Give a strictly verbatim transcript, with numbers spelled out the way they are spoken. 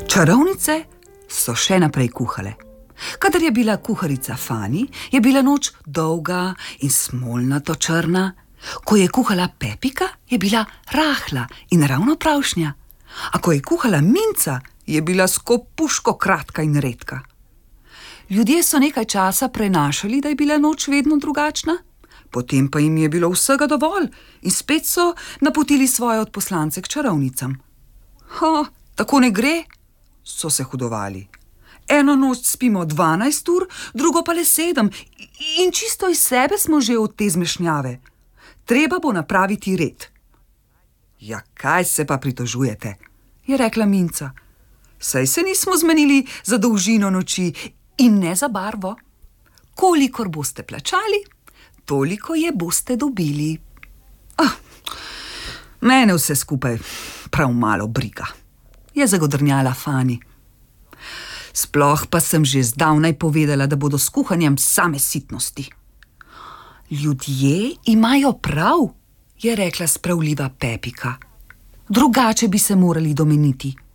Čarovnice so še naprej kuhale. Kadar je bila kuharica Fani, je bila noč dolga in smolnato črna. Ko je kuhala Pepika, je bila rahla in ravno pravšnja. A ko je kuhala Minca, je bila skopuško kratka in redka. Ljudje so nekaj časa prenašali, da je bila noč vedno drugačna, potem pa jim je bilo vsega dovolj in spet so napotili svoje odposlance k čarovnicam. Ha, tako ne gre, so se hudovali. Eno noč spimo dvanajst ur, drugo pa le sedem in čisto iz sebe smo že od te zmešnjave. Treba bo napraviti red. Ja, kaj se pa pritožujete, je rekla Minca. Saj se nismo zmenili za dolžino noči in ne za barvo. Kolikor boste plačali, toliko je boste dobili. Ah, mene vse skupaj prav malo briga, je zagodrnjala Fani. Sploh pa sem že zdavnaj povedala, da bodo s kuhanjem same sitnosti. Ljudje imajo prav, je rekla spravljiva Pepika. Drugače bi se morali domeniti.